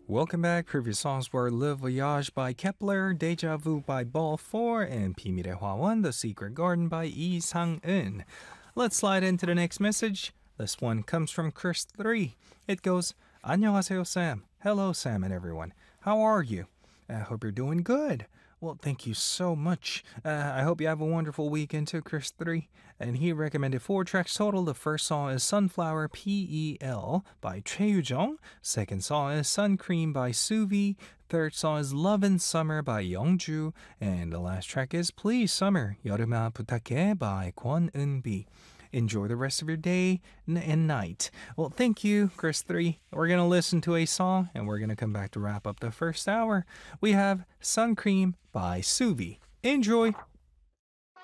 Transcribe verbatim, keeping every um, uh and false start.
Welcome back. Previous songs were Le Voyage by Kepler, Deja Vu by Ball four, and 비밀의 화원, The Secret Garden by Lee Sang-eun. Let's slide into the next message. This one comes from Chris three. It goes, 안녕하세요, Sam. Hello, Sam and everyone. How are you? I hope you're doing good. Well, thank you so much. Uh, I hope you have a wonderful weekend too, Chris three. And he recommended four tracks total. The first song is Sunflower P E L by Choi Yu-jung. Second song is Sun Cream by Suvi. Third song is Love in Summer by Youngju. And the last track is Please Summer, 여름아 부탁해 by Kwon Eun-bi. Enjoy the rest of your day and night. Well, thank you, Chris three. We're going to listen to a song, and we're going to come back to wrap up the first hour. We have Sun Cream by Suvi. Enjoy!